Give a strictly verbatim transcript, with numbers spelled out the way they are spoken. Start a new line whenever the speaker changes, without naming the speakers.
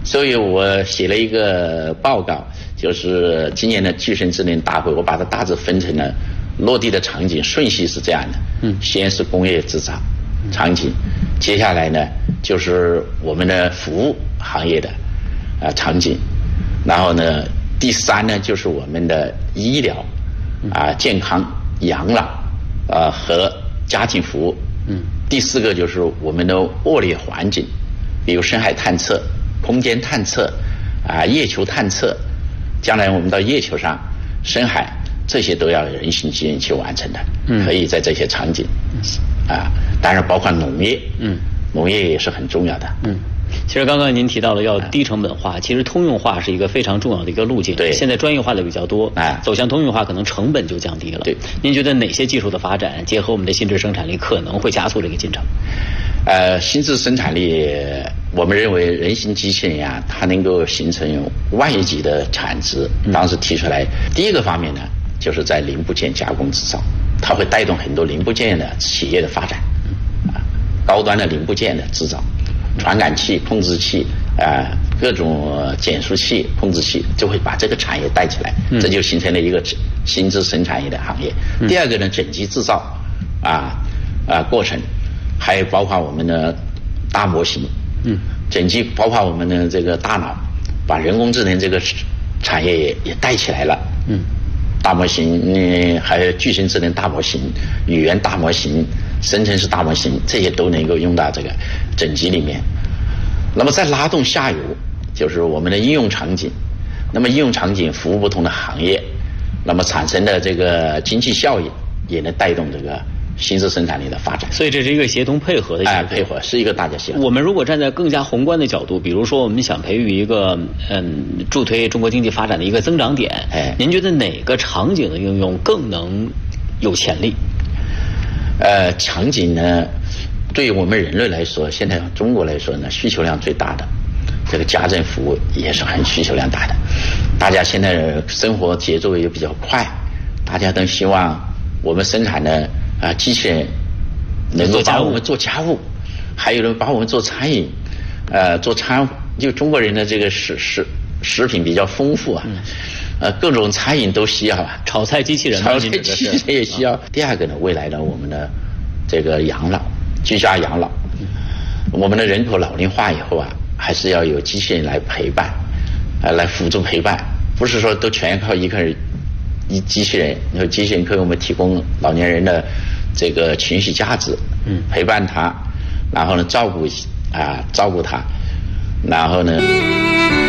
所以我写了一个报告，就是今年的具身智能大会，我把它大致分成了落地的场景顺序是这样的，嗯，先是工业制造场景，接下来呢就是我们的服务行业的啊、呃、场景，然后呢第三呢就是我们的医疗啊、呃、健康养老啊、呃、和家庭服务，嗯，第四个就是我们的恶劣环境，比如深海探测、空间探测啊、呃、月球探测，将来我们到月球上、深海。这些都要人形机器人去完成的，可以在这些场景，啊，当然包括农业，嗯，农业也是很重要的，嗯。
其实刚刚您提到了要低成本化，其实通用化是一个非常重要的一个路径。
对，
现在专业化的比较多，哎，走向通用化可能成本就降低了。
对，
您觉得哪些技术的发展结合我们的新质生产力可能会加速这个进程？
呃，新质生产力，我们认为人形机器人呀、啊，它能够形成万亿级的产值。当时提出来，第一个方面呢。就是在零部件加工制造，它会带动很多零部件的企业的发展，啊，高端的零部件的制造，传感器、控制器啊、呃，各种减速器、控制器，就会把这个产业带起来，这就形成了一个新质生产业的行业。嗯、第二个呢，整机制造啊啊过程，还有包括我们的大模型，嗯，整机包括我们的这个大脑，把人工智能这个产业也也带起来了，嗯。大模型，嗯，还有具身智能大模型、语言大模型、生成式大模型，这些都能够用到这个整机里面。那么再拉动下游，就是我们的应用场景。那么应用场景服务不同的行业，那么产生的这个经济效益也能带动这个新质生产力的发展。
所以这是一个协同配合的结果。
哎，配合是一个大家协同。
我们如果站在更加宏观的角度，比如说我们想培育一个嗯助推中国经济发展的一个增长点，哎，您觉得哪个场景的应用更能有潜力？
呃，场景呢，对于我们人类来说，现在中国来说呢，需求量最大的，这个家政服务也是很需求量大的。大家现在生活节奏也比较快，大家都希望我们生产的啊、呃、机器人能够把我们做家务，还有人把我们做餐饮，呃，做餐，就中国人的这个食食食品比较丰富啊，嗯、呃，各种餐饮都需要啊，
炒菜机器人，
炒菜机器人也需要。啊、第二个呢，未来呢，我们的这个养老，居家养老，嗯、我们的人口老龄化以后啊，还是要有机器人来陪伴，啊、呃，来辅助陪伴，不是说都全靠一个人。一机器人，然后机器人可以我们提供老年人的这个情绪价值，嗯，陪伴他，然后呢照顾啊照顾他，然后呢。